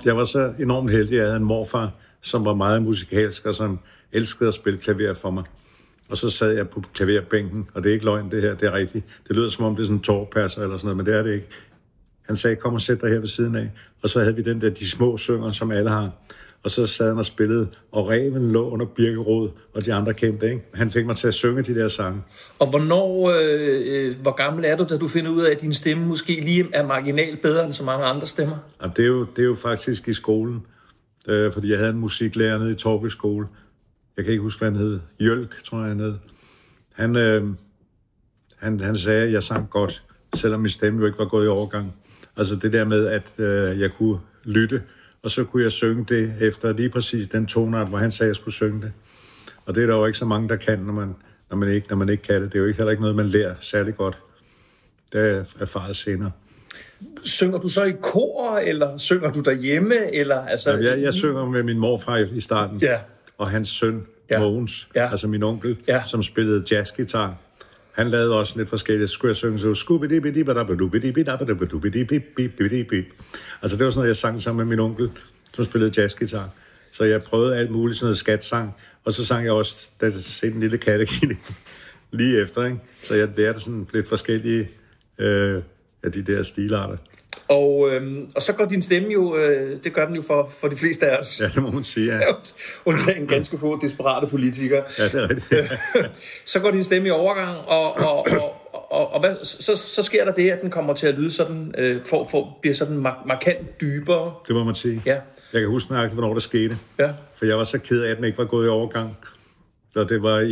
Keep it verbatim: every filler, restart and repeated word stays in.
Jeg var så enormt heldig, at jeg havde en morfar, som var meget musikalsk, og som elskede at spille klaver for mig. Og så sad jeg på klaverbænken, og det er ikke løgn, det her, det er rigtigt. Det lyder som om, det er sådan en tårpasser eller sådan noget, men det er det ikke. Han sagde, kom og sæt dig her ved siden af. Og så havde vi den der, de små synger, som alle har. Og så sad han og spillede, og Reven lå under Birkerod, og de andre kendte, ikke? Han fik mig til at synge de der sange. Og hvornår, øh, hvor gammel er du, da du finder ud af, at din stemme måske lige er marginalt bedre end så mange andre stemmer? Jamen, det, er jo, det er jo faktisk i skolen, øh, fordi jeg havde en musiklærer nede i Torby skole. Jeg kan ikke huske, hvad han hed. Jølk, tror jeg, han hed. Han, øh, han, han sagde, at jeg sang godt, selvom min stemme jo ikke var gået i overgang. Altså det der med, at øh, jeg kunne lytte, og så kunne jeg synge det efter lige præcis den tonart, hvor han sagde, at jeg skulle synge det. Og det er der jo ikke så mange, der kan, når man, når man, ikke, når man ikke kan det. Det er jo ikke, heller ikke noget, man lærer særlig godt. Det er erfaret senere. Synger du så i kor, eller synger du derhjemme? Eller, altså... ja, jeg, jeg synger med min morfar i starten, ja. Og hans søn, ja. Mogens, ja. altså min onkel, ja. som spillede jazzgitar. Han lavede også lidt forskelligt. Så skulle jeg synge så altså det var sådan noget, jeg sang sammen med min onkel, som spillede jazzgitar. Så jeg prøvede alt muligt, sådan noget skatsang. Og så sang jeg også den lille kattekilling lige efter, ikke? Så jeg lærte sådan lidt forskellige øh, af de der stilarter. Og, øhm, og så går din stemme jo, øh, det gør den jo for, for de fleste af os. Ja, det må man sige, ja. Undtagen ganske få desperate politikere. Ja, det er rigtigt. Så går din stemme i overgang, og, og, og, og, og hvad, så, så sker der det, at den kommer til at lyde sådan, øh, for, for, bliver sådan mark- markant dybere. Det må man sige. Ja. Jeg kan huske nøjagtigt, hvornår det skete. Ja. For jeg var så ked af, at den ikke var gået i overgang. Så det var